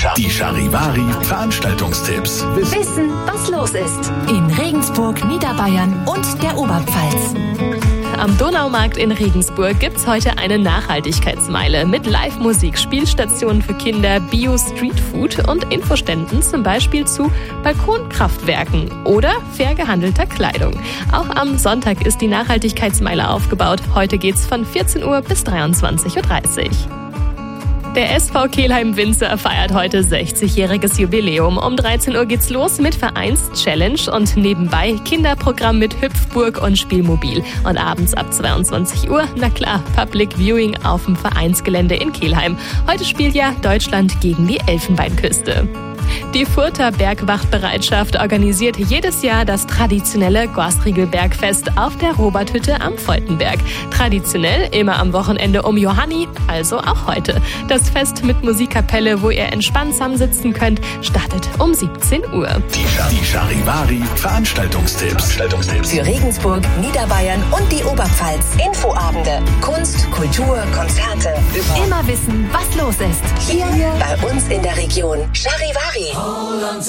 Die Charivari Veranstaltungstipps. Wissen, was los ist. In Regensburg, Niederbayern und der Oberpfalz. Am Donaumarkt in Regensburg gibt's heute eine Nachhaltigkeitsmeile mit Live-Musik, Spielstationen für Kinder, Bio-Streetfood und Infoständen zum Beispiel zu Balkonkraftwerken oder fair gehandelter Kleidung. Auch am Sonntag ist die Nachhaltigkeitsmeile aufgebaut. Heute geht's von 14 Uhr bis 23.30 Uhr. Der SV Kelheim-Winzer feiert heute 60-jähriges Jubiläum. Um 13 Uhr geht's los mit Vereins-Challenge und nebenbei Kinderprogramm mit Hüpfburg und Spielmobil. Und abends ab 22 Uhr, na klar, Public Viewing auf dem Vereinsgelände in Kelheim. Heute spielt ja Deutschland gegen die Elfenbeinküste. Die Further Bergwachtbereitschaft organisiert jedes Jahr das traditionelle Gorsriegelbergfest auf der Roberthütte am Voltenberg. Traditionell immer am Wochenende um Johanni, also auch heute. Das Fest mit Musikkapelle, wo ihr entspannt zusammensitzen könnt, startet um 17 Uhr. Die Charivari Veranstaltungstipps. Für Regensburg, Niederbayern und die Oberpfalz. Infoabende, Kunst, Kultur, Konzerte. Immer wissen, was los ist. Hier bei uns in der Region. Charivari.